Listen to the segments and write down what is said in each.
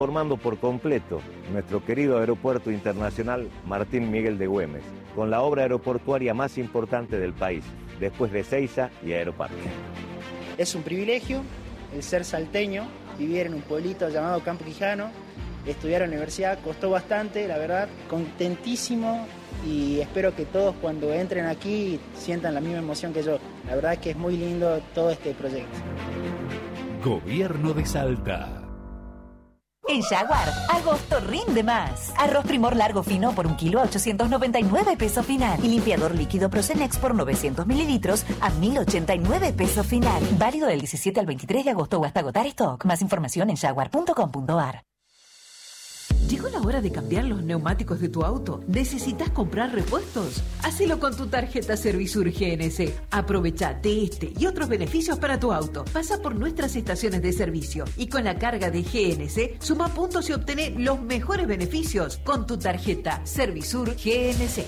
Formando por completo nuestro querido Aeropuerto Internacional Martín Miguel de Güemes, con la obra aeroportuaria más importante del país, después de Ezeiza y Aeroparque. Es un privilegio el ser salteño, vivir en un pueblito llamado Campo Quijano, estudiar en la universidad, costó bastante, la verdad, contentísimo, y espero que todos cuando entren aquí sientan la misma emoción que yo. La verdad es que es muy lindo todo este proyecto. Gobierno de Salta. En Jaguar, agosto rinde más. Arroz Primor largo fino por 1 kilo a 899 pesos final. Y limpiador líquido Procenex por 900 mililitros a 1089 pesos final. Válido del 17 al 23 de agosto o hasta agotar stock. Más información en jaguar.com.ar. ¿Llegó la hora de cambiar los neumáticos de tu auto? ¿Necesitas comprar repuestos? Hacelo con tu tarjeta Servisur GNC. Aprovecha de este y otros beneficios para tu auto. Pasa por nuestras estaciones de servicio y con la carga de GNC suma puntos y obtené los mejores beneficios con tu tarjeta Servisur GNC.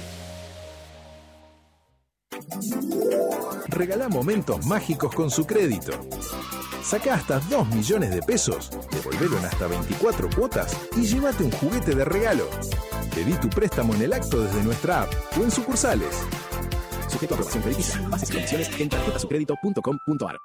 Regala momentos mágicos con su crédito. Saca hasta 2 millones de pesos, devolvelo en hasta 24 cuotas y llévate un juguete de regalo. Pedí tu préstamo en el acto desde nuestra app o en sucursales. Sujeto a aprobación crediticia. Bases y condiciones en tarjetasucredito.com.ar.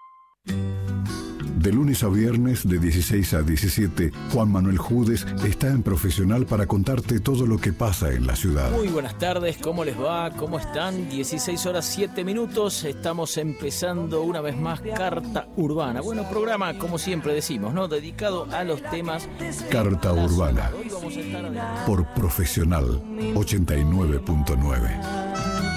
De lunes a viernes, de 16 a 17, Juan Manuel Judes está en Profesional para contarte todo lo que pasa en la ciudad. Muy buenas tardes, ¿cómo les va? ¿Cómo están? 16 horas 7 minutos, estamos empezando una vez más Carta Urbana. Bueno, programa, como siempre decimos, ¿no? Dedicado a los temas... Carta Urbana, por Profesional 89.9.